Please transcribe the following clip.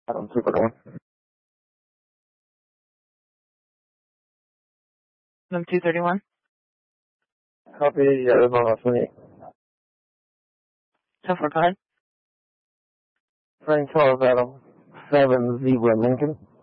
Adam 231. Adam 231. Copy, Arizona 28. 10-4, go ahead. Frank Charles Adam, 7 Zebra Lincoln.